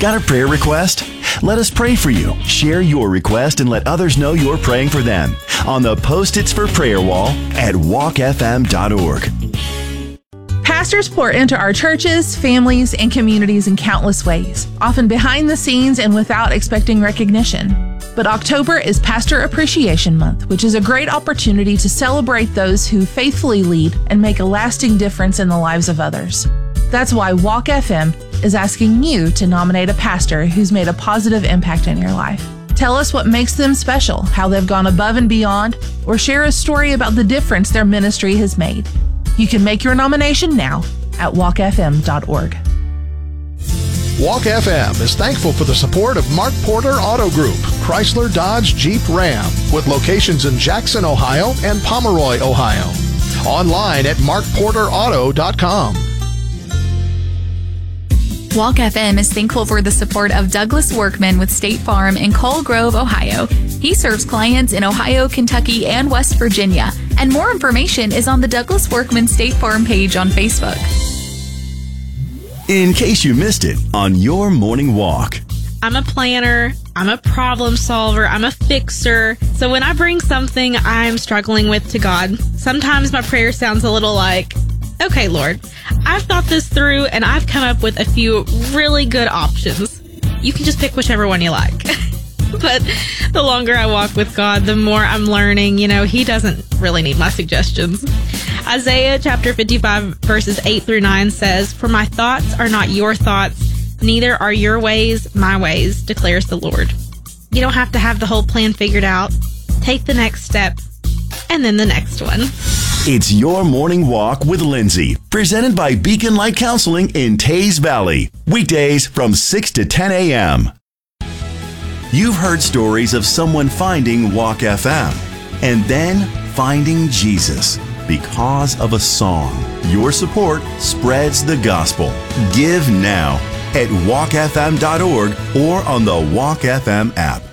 Got a prayer request? Let us pray for you. Share your request and let others know you're praying for them on the Post-its for Prayer wall at walkfm.org. Pastors pour into our churches, families, and communities in countless ways, often behind the scenes and without expecting recognition. But October is Pastor Appreciation Month, which is a great opportunity to celebrate those who faithfully lead and make a lasting difference in the lives of others. That's why Walk FM is asking you to nominate a pastor who's made a positive impact in your life. Tell us what makes them special, how they've gone above and beyond, or share a story about the difference their ministry has made. You can make your nomination now at walkfm.org. Walk FM is thankful for the support of Mark Porter Auto Group, Chrysler, Dodge, Jeep, Ram, with locations in Jackson, Ohio and Pomeroy, Ohio. Online at markporterauto.com. Walk FM is thankful for the support of Douglas Workman with State Farm in Coal Grove, Ohio. He serves clients in Ohio, Kentucky, and West Virginia. And more information is on the Douglas Workman State Farm page on Facebook. In case you missed it on your morning walk. I'm a planner, I'm a problem solver, I'm a fixer. So when I bring something I'm struggling with to God, sometimes my prayer sounds a little like, okay, Lord, I've thought this through and I've come up with a few really good options. You can just pick whichever one you like. But the longer I walk with God, the more I'm learning, He doesn't really need my suggestions. Isaiah chapter 55 verses 8 through 9 says, "For my thoughts are not your thoughts, neither are your ways my ways, declares the Lord." You don't have to have the whole plan figured out. Take the next step and then the next one. It's Your Morning Walk with Lindsay, presented by Beacon Light Counseling in Taze Valley. Weekdays from 6 to 10 a.m. You've heard stories of someone finding Walk FM and then finding Jesus because of a song. Your support spreads the gospel. Give now at walkfm.org or on the Walk FM app.